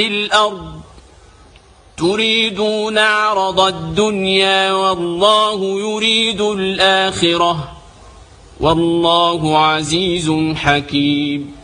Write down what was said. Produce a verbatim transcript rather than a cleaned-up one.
الأرض تريدون عرض الدنيا والله يريد الآخرة والله عزيز حكيم.